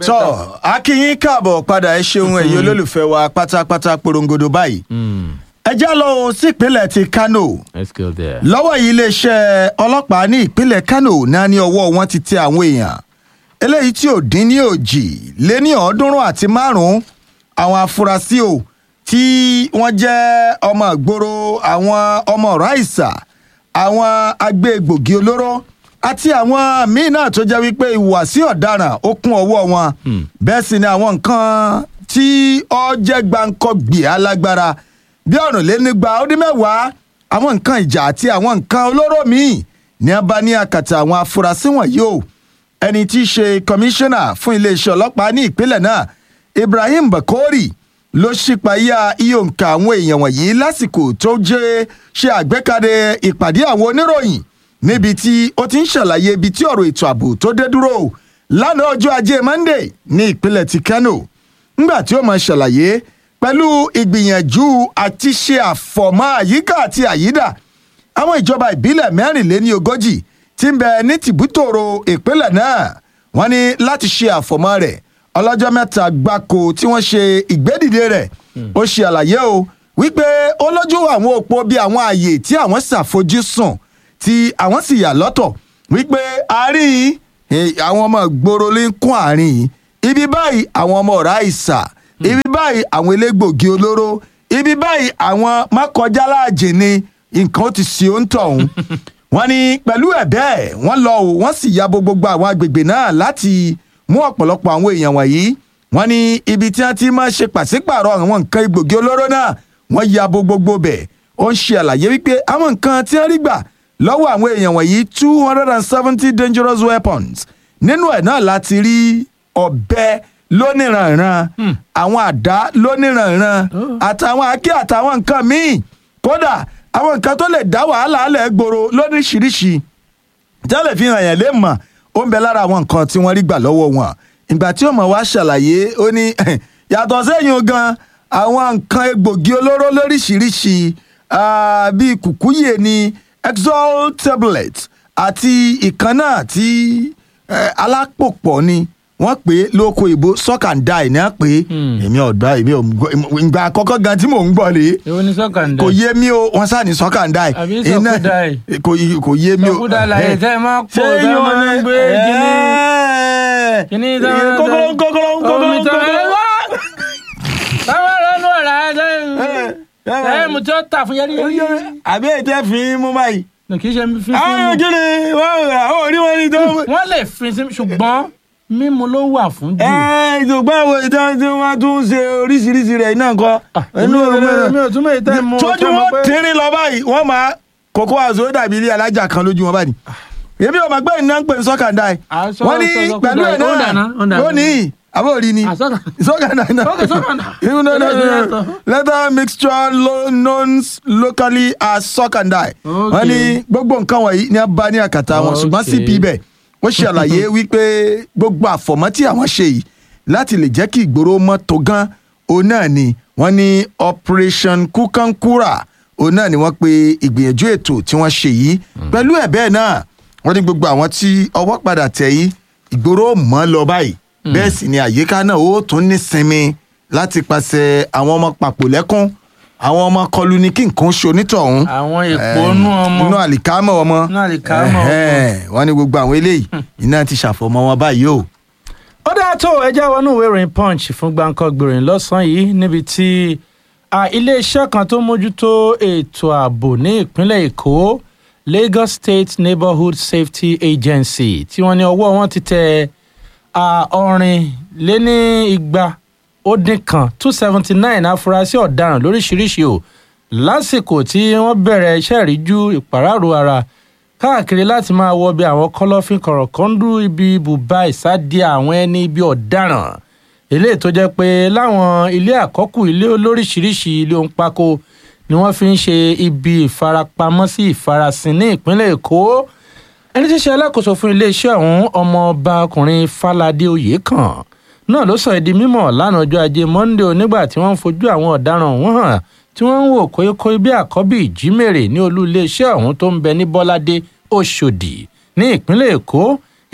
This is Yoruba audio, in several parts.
tọ́ akínyín káàbọ̀ padà ẹ ṣeun ẹ̀yin olólùfẹ́ wa pátápátá porongodo báyìí. ẹ já lọ sí ìpínlẹ̀ ti Kano. Let's go there. lọ́wọ́ yìí iléeṣẹ́ ọlọ́pàá ní ìpínlẹ̀ Kano náà ní ọwọ́ wọn ti tẹ àwọn èèyàn eléyìí tí ò dín ní òjì lé ní 305 àwọn afurasí o tí wọ́n jẹ́ ọmọ ìgboro àwọn ọmọ ráìsà àwọn agbégbògi olóró àti àwọn míín náà tó jẹ́ wípé ìhùwàsí ọ̀daràn ó kún ọwọ́ wọn bẹ́ẹ̀ sì ni àwọn nǹkan tí ó jẹ́ gbáǹkọ́gbì alágbára bí 210 àwọn nǹkan ìjà àti àwọn nǹkan olóró míì ní a bá ní àkàtà àwọn afurasí wọ̀nyí o ẹni tí í ṣe kọmíṣánná fún iléeṣẹ́ ọlọ́pàá ní ìpínlẹ̀ náà Ibrahim Bakori ló ṣípayá iye òǹkà àwọn èèyàn wọ̀nyí lásìkò tó jẹ́ ṣe àgbékalẹ̀ ìpàdé àwọn oníròyìn níbi tí ó ti ń ṣàlàyé ibi tí ọ̀rọ̀ ètò ààbò tó dé dúró lánàá ọjọ́ ajé Monday ní ìpínlẹ̀ ti Kano ńgbà tí ó máa ṣàlàyé pẹ̀lú ìgbìyànjú àti ṣe àfọ̀mọ́ àyíká àti àyídà àwọn ìjọba ìbílẹ̀ 40 tí ń bẹ ní tìbútòrò ìpínlẹ̀ náà wọ́n ní láti ṣe àfọ̀mọ́ rẹ̀ ọlọ́jọ́ 3 gbáko tí wọ́n ṣe ìgbédìde rẹ̀ ó ṣe àlàyé o wípé ó lójú àwọn òpó bíi àwọn ààyè tí àwọn ṣàfojúsùn tí àwọn sì yà lọ́tọ̀ wípé àárín àwọn ọmọ ìgboro ló ń kún àárín ibi báyìí àwọn ọmọ ọ̀rá ìsà ibi báyìí àwọn elégbògi olóró ibi báyìí àwọn mákọjáláàjì ni nǹkan ó ti ṣe ó ń tọ̀hún wọ́n ní pẹ̀lú ẹ̀ bẹ́ẹ̀ wọ́n lọ o wọ́n sì yabo gbogbo àwọn agbègbè náà láti mú ọ̀pọ̀lọpọ̀ àwọn èèyàn wọ̀nyí wọ́n ní ibi tí wọ́n ti máa ṣe pàṣípààrọ̀ àwọn nǹkan egbògi olóró náà wọ́n yabo gbogbo bẹ̀ ó ń ṣe àlàyé wípé àwọn nǹkan tí wọ́n rí gbà lọ́wọ́ àwọn èèyàn wọ̀nyí 270 dangerous weapons nínú ẹ̀ náà láti rí ọ̀bẹ lóníranran àwọn àdá lóníranran àtàwọn àáké àtàwọn nǹkan míì kódà àwọn nǹkan tó lè dá wàhálà alẹ́ gbòòrò lóríṣiríṣi tẹ́lẹ̀ fi hàn yẹn lè mọ̀ ó ń bẹ lára àwọn nǹkan tí wọ́n rí gbà lọ́wọ́ wọn ìgbà tí ó mọ̀ wá ṣàlàyé ó ní yàtọ̀ sẹ́yìn gan àwọn nǹkan egbògi olóró lóríṣiríṣi bíi kùkúyè ni Exol tablet àti ìkànnà tí alápòpọ̀ ni wọ́n pè é lóko ìbò suck and die ní à pé èmi ọ̀dọ́ èmi ò ìgbà àkọ́kọ́ gan tí mò ń gbọ́ rèé Èwo ni suck and die? kò yé mi o wọ́n sá ní suck and die Àbí sọ̀kú die? kò yé mi o Sọ̀kúdà láyé tẹ́ máa pọ̀ tẹ́ máa ń gbé kíní kókóró omi tẹ́ wá. Báwo ló ń wọ̀ láyé tẹ́ mu tí ó tà fún yẹrí. àbí ètò ẹ̀fín mú báyìí. Kì í ṣe fi fún àwọn mi. kiri wọ́n ò rí wọn ní tó. Wọ́n lè fi sí ṣùgbọ́n mímu ló wà fún jù. ìdùgbọ́n àwọn ìtàn tí wọ́n tún ṣe oríṣiríṣi rẹ̀ iná nǹkan. mi ò túmọ̀ ìtẹ́ mu. tójú wọn tínrín lọ báyìí wọ́n máa kókó àzó dàbí ilé alájà kan lójú wọn báyìí. èmi ò mọ̀ pé iná ń pè ní sọ́kàndá ẹ̀. wọ́n ní pẹ̀lú ẹ̀ náà ó ní àbórí ni sọ́kàndá leather mixture known locally as sọ́kàndá. wọ́n ní gbogbo nǹkan wọ̀nyí ní a bá ní àkàtà wọn ṣùgbọ́n CP bẹ́ẹ̀ ó ṣàlàyé wípé gbogbo àfọ̀mọ́ tí àwọn ṣe yìí láti lè jẹ́ kí ìgboro mọ́ tó gan òun náà ni wọ́n ní Operation Kukankura òun náà ni wọ́n pe ìgbìyànjú ètò tí wọ́n ṣe yìí pẹ̀lú ẹ̀ bẹ́ẹ̀ náà wọ́n ní gbogbo àwọn tí ọwọ́ padà tẹ̀ yìí ìgboro mọ́ lọ báyìí bẹ́ẹ̀ sì ni àyíká náà ó tún ní sinmi láti pàṣẹ àwọn ọmọ pàpò lẹ́kún àwọn ọmọ kọlu ní kí nǹkan ṣe onítọ̀hún. àwọn èèpo nú ọmọ inú àlìkámọ̀ ọmọ. wọ́n ní gbogbo àwọn eléyìí iná ti ṣàfọ̀mọ́ wọn báyìí o. ó dáa tó ẹjẹ́ wọnú ìwé ìròyìn Punch fún gbàǹkangbèrè lọ́sàn-án yìí níbi tí iléeṣẹ́ kan tó mójútó ètò ààbò ní ìpínlẹ̀ Èkó Lagos State Neighborhood Safety Agency tí wọ́n ní ọwọ́ wọn ti tẹ ọ̀rìnlénígba ó dín kan 279 afurasí ọ̀daràn lóríṣiríṣi o lásìkò tí wọ́n bẹ̀rẹ̀ iṣẹ́ ìríjú ìpàráàrò ara káàkiri láti máa wọ bí àwọn kọ̀lọ̀fín kọ̀rọ̀kọ́ndú ibi ibùba ìsádi àwọn ẹni ibi ọ̀daràn eléyìí tó jẹ́ pé láwọn ilé àkọ́kù ilé olóríṣiríṣi ilé ohun pákó ni wọ́n fi ń ṣe ibi ìfarapamọ́ sí ìfarasin ní ìpínlẹ̀ Èkó ẹni tí í ṣe alákòóso fún iléeṣẹ́ ọ̀hún ọmọọba ọkùnrin Fáládé Oyèkàn náà ló sọ di mímọ̀ lánàá ọjọ́ ajé Monday nígbà tí wọ́n ń fojú àwọn ọ̀daràn ọ̀hún hàn tí wọ́n ń wò kóyókóyó bí àkọ́bí ìjímèrè ní olú iléeṣẹ́ ọ̀hún tó ń bẹ ní Bọ́ládé Òṣòdì ní ìpínlẹ̀ Èkó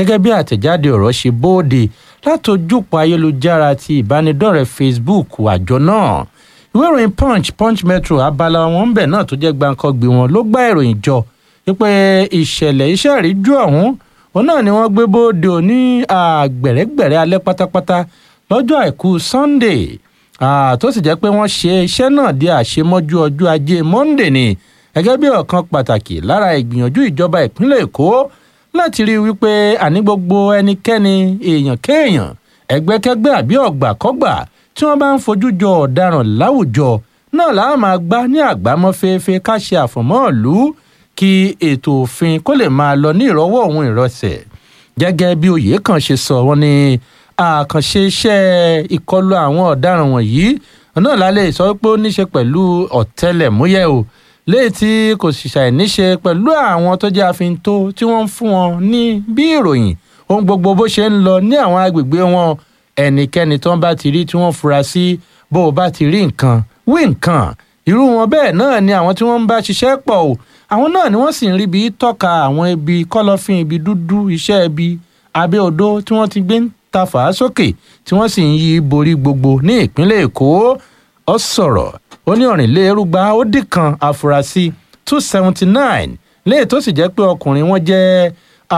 gẹ́gẹ́ bí àtẹ̀jáde ọ̀rọ̀ ṣe bóde látòjúpọ̀ ayélujára ti ìbánidọ́rẹ̀ẹ́ Facebook àjọ náà. Ìwé ìròyìn Punch Metro abala wọn ń bẹ̀ náà tó jẹ́ gbàǹkangbè wọn ló gbá ìròyìn jọ wípé ìṣẹ̀lẹ̀ iṣẹ́ ìríjú ọ̀hún òun náà ni wọ́n gbé bóde òní àgbẹ̀rẹ́gbẹ̀rẹ́ alẹ́ pátápátá lọ́jọ́ àìkú Sunday tó sì jẹ́ pé wọ́n ṣe iṣẹ́ náà di àṣemọ́jú ọjọ́ ajé Monday ni gẹ́gẹ́ bí ọ̀kan pàtàkì lára ìgbìyànjú ìjọba ìpínlẹ̀ Èkó láti rí wípé àní gbogbo ẹnikẹ́ni èèyàn kéèyàn ẹgbẹ́kẹ́gbẹ́ àbí ọ̀gbàkọ́gbà tí wọ́n bá ń fojú jọ ọ̀daràn láwùjọ náà làá máa gbá ní àgbámọ́ fẹ́ẹ́fẹ́ ká ṣe àfọ̀mọ́ ìlú kí ètò òfin kó lè máa lọ ní ìrọwọ́ òun ìrọsẹ̀. Gẹ́gẹ́ bí Oyèkán ṣe sọ, wọ́n ní àkànṣe iṣẹ́ ìkọlù àwọn ọ̀daràn wọ̀nyí náà lálẹ́ sọ pé ó níṣe pẹ̀lú ọ̀tẹlẹ̀múyẹ́ o léyìí tí kò sì ṣàìníṣe pẹ̀lú àwọn tó jẹ́ afintó tí wọ́n ń fún wọn ní bí ìròyìn ohun gbogbo bó ṣe ń lọ ní àwọn agbègbè wọn. Ẹnikẹ́ni tó ń bá ti rí tí wọ́n fura sí bó o bá ti rí nǹkan wí nǹkan irú wọn bẹ́ẹ̀ náà ni àwọn tí wọ́n ń bá ṣiṣẹ́ pọ̀ o àwọn náà ni wọ́n sì ń rí bí tọ́ka àwọn ibi kọ́lọ́fín ibi dúdú iṣẹ́ ibi abẹ́ odó tí wọ́n ti gbé ń ta fà á sókè tí wọ́n sì ń yí borí gbogbo ní ìpínlẹ̀ Èkó. Ó sọ̀rọ̀ ó ní ọ̀rìnlérúgba ó dín kan afurasí 279 léè tó sì jẹ́ pé ọkùnrin wọn jẹ́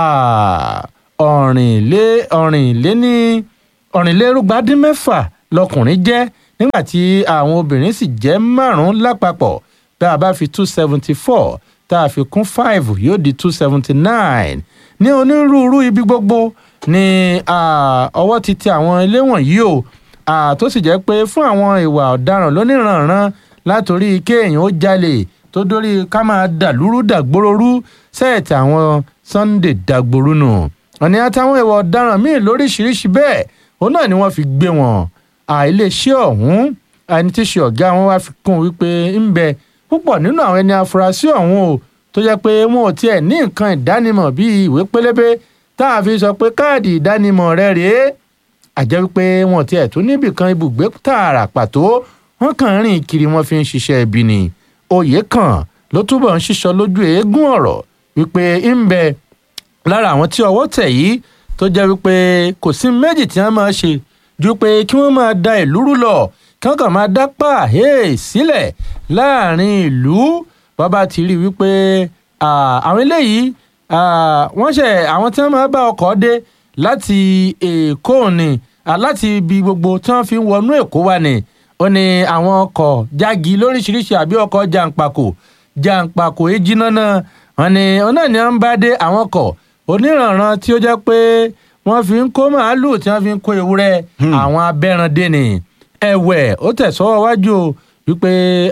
ọ̀rìnlérúgba dín mẹ́fà lọkùnrin jẹ́ nígbà tí àwọn obìnrin sì jẹ́ 5 lápapọ̀ tá a bá fi 274 tá a fi kún 5 yóò di 279 ní onírúurú ibi gbogbo ní ọwọ́ ti tẹ àwọn ilé wọ̀nyí o tó sì jẹ́ pé fún àwọn ìwà ọ̀daràn lóníranran látòrí kéèyàn ó jalè tó dórí ká máa dàlúrú dàgbòrórú sẹ́ẹ̀tì àwọn Sunday dàgbòrú nù ọ̀nì àtàwọn ìwà ọ̀daràn míì lóríṣiríṣi bẹ́ẹ̀ òun náà ni wọ́n fi gbé wọn. Iléeṣẹ́ ọ̀hún ẹni tí ṣe ọ̀gá wọn wá fi kún wípé ń bẹ púpọ̀ nínú àwọn ẹni afurasí ọ̀hún o tó jẹ́ pé wọn ò tiẹ̀ ní nǹkan ìdánimọ̀ bíi ìwé pélébé tá a fi sọ pé káàdì ìdánimọ̀ rẹ̀ rèé àjẹ́ wípé wọn ò tiẹ̀ tún níbìkan ibùgbé tààrà pàtó wọn kàn ń rìn kiri wọn fi ń ṣiṣẹ́ ibi ni. Oyèkán ló túbọ̀ ń ṣíṣọ lójú eégún ọ̀rọ̀ wípé ń bẹ lára àwọn tí ọwọ́ tẹ̀ yìí tó jẹ́ wípé kò sí méjì tí wọ́n máa ṣe ju pé kí wọ́n máa da ìlú rú lọ kí wọ́n kàn máa dápà sílẹ̀ láàrin ìlú. Bàbá ti rí wípé àwọn eléyìí wọ́n ṣe àwọn tí wọ́n máa bá ọkọ̀ dé láti Èkó ni láti ibi gbogbo tí wọ́n fi ń wọnú Èkó wá ni ó ní àwọn ọkọ̀ jági lóríṣiríṣi àbí ọkọ̀ jàǹpàkò ejiná náà wọ́n ní ọ̀nà ni wọ́n bá dé àwọn ọkọ̀ oníranran tí ó jẹ́ pé wọ́n fi ń kó màálùú tí wọ́n fi ń kó ewúrẹ́ àwọn abẹ́randé ni. Ẹ̀wẹ̀ ó tẹ̀sọ́wọ́ wájú wípé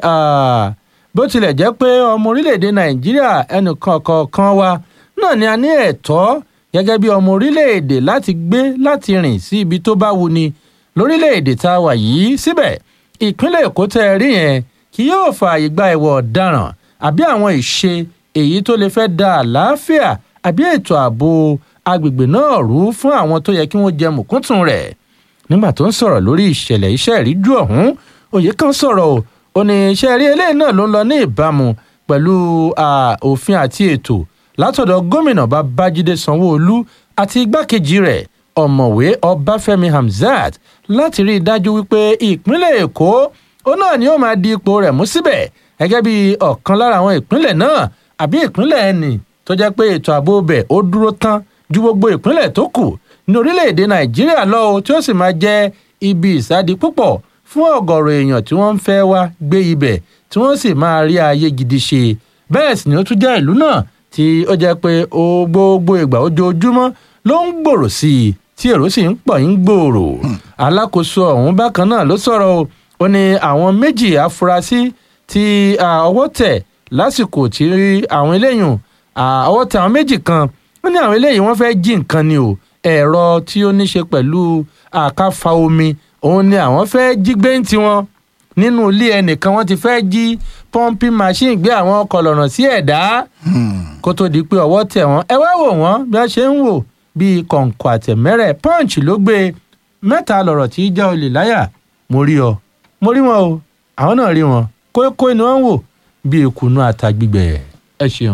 bó tilẹ̀ jẹ́ pé ọmọ orílẹ̀-èdè Nàìjíríà ẹnìkọ̀ọ̀kan wa náà ni a ní ẹ̀tọ́ gẹ́gẹ́ bí ọmọ orílẹ̀-èdè láti gbé láti rìn sí ibi tó bá wù ní lórílẹ̀-èdè tá a wà yìí. Síbẹ̀ ìpínlẹ̀ Èkó tẹ́ ẹ rí yẹn kì yóò fààyè gba ìwà ọ̀daràn àbí àwọn ìṣe èyí tó lè fẹ́ da àlàáfíà àbí ètò ààbò agbègbè náà rú fún àwọn tó yẹ kí wọ́n jẹ mùkúntùn rẹ̀. Nígbà tó ń sọ̀rọ̀ lórí ìṣẹ̀lẹ̀ iṣẹ́ ìríjú ọ̀hún Oyèkán sọ̀rọ̀ ó ní iṣẹ́ rí eléyìí náà ló ń lọ ní ìbámu pẹ̀lú òfin àti ètò látọ̀dọ̀ gómìnà Babájídé Sanwó-Olú àti igbákejì rẹ̀ ọ̀mọ̀wé Ọbáfẹ́mi Hamzat láti rí i dájú wípé ìpínlẹ̀ Èkó ó náà ni ó máa di ipò rẹ̀ mú síbẹ̀ gẹ́gẹ́ bí ọ̀kan lára àwọn ìpínlẹ̀ náà àbí ìpínlẹ̀ ẹni tó jẹ́ pé ètò ààbò bẹ̀ ó dúró tán ju gbogbo ìpínlẹ̀ tó kù ní orílẹ̀-èdè Nàìjíríà lọ tí ó sì máa jẹ́ ibi ìsádi púpọ̀ fún ọ̀gọ̀rọ̀ èèyàn tí wọ́n ń fẹ́ wá gbé ibẹ̀ tí wọ́n sì máa rí ayé gidi ṣe. Bẹ́ẹ̀ sì ni ó tún jẹ́ ìlú náà tí ó jẹ́ pé gbogbo ìgbà ojoojúmọ́ ló ń gbòòrò sí i tí èrò sì ń pọ̀ ń gbòòrò. Alákòóso ọ̀hún bákan náà ló sọ̀rọ̀ ó ní àwọn méjì afurasí tí ọwọ́ tẹ̀ lásìkò tí àwọn eléyìn ọwọ́ tẹ̀ àwọn méjì kan ó ní àwọn eléyìí wọ́n fẹ́ jí nǹkan ni o ẹ̀rọ tí ó ní ṣe pẹ̀lú àkáfa omi òun ni àwọn fẹ́ jí gbé ń tiwọn nínú ilé ẹnìkan wọ́n ti fẹ́ jí pumping machine gbé àwọn ọkọ̀ lọ́nà sí ẹ̀dá kó tó di pé ọwọ́ tẹ̀ wọ́n ẹ wá wò wọ́n bí wọ́n ṣe ń wò bíi kọ̀ǹkọ̀ àtẹ̀mẹ́rẹ̀ Punch ló gbé 3 lọ̀rọ̀ tí í já olè láyà mo rí wọn o àwọn náà rí wọn kókó ni wọ́n ń wò bíi ìkùnú àtàgbígbẹ̀ ẹ ṣeun.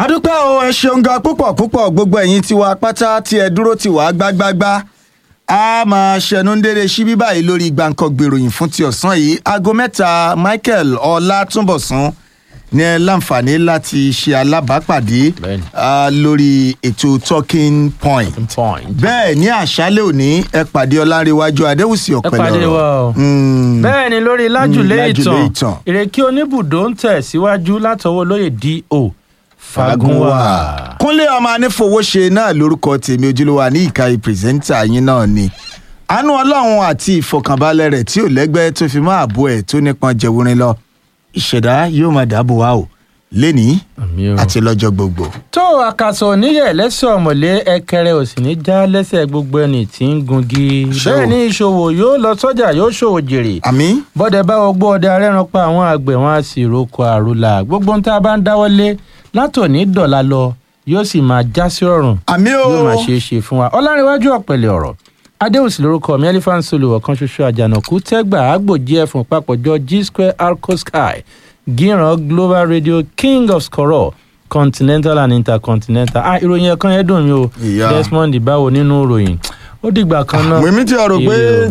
adúpẹ́ o ẹ ṣeun gan púpọ̀ púpọ̀ gbogbo ẹ̀yin tiwa pátá tí ẹ dúró tì wá gbágbágbá a máa ṣẹnu dédé síbí báyìí lórí gbàǹkangbè ìròyìn fún ti ọ̀sán yìí aago 3 Michael Ọlátúnbọ̀sún ní ẹ láǹfààní láti ṣe alábàápàdé lórí ètò talking point bẹ́ẹ̀ ní àṣálẹ́ òní ẹ pàdé Ọlárẹ̀wájú Adéwùsì Ọ̀pẹ̀lọ̀rọ̀ bẹ́ẹ̀ ni lórí lájùlé ìtàn ìrèké oníbùdó ń tẹ̀ síwájú látọwọ́ lóye D.O. Fagunwa. Kúnlé ọmọ anífowóṣe náà lórúkọ tèmi ojúlówó ní ìkàyè pírẹsẹ́ńtà yín náà ni àánú Ọlọ́run àti ìfọkànbalẹ̀ rẹ̀ tí ò lẹ́gbẹ́ tó fi mọ́ ààbò ẹ̀ tó nípọn jẹwúrin lọ ìṣẹ̀dá yóò máa dáàbò wá o lénìí àti lọ́jọ́ gbogbo. tó àkàsọ̀ oníyẹ̀ lẹ́sẹ̀ ọ̀mọ̀lé ẹkẹrẹ ò sì ní já lẹ́sẹ̀ gbogbo ẹni tí ń gungi bẹ́ẹ̀ ni ìṣòwò yóò lọ sọ́jà yóò ṣòwò jèrè. àmín. bọ́dẹ bá wọgbọ́ ọdẹ arẹ́ran pa àwọn àgbẹ̀ wọn á sì roko àrùlà gbogbo ohun tá a bá ń dáwọ́lé látòní dọ̀la lọ yóò sì máa já sí ọ̀run. àmín o. yóò máa ṣe é ṣe fún wa. Ọlárẹ̀wájú Ọ̀pẹ̀lẹ̀ ọ̀rọ̀ Adéwùsì lórúkọ mi Elephant Solo ọ̀kan ṣoṣo àjànàkú tẹ́gbà àgbòjì ẹ̀fọn papọ̀jọ G-Square Arco Sky gíran Global Radio King of Skoro Continental and Intercontinental. ìròyìn ẹ̀kan yẹn dùn mí o Desmond báwo nínú ìròyìn ó dìgbà kan náà. mímí tí a rò pé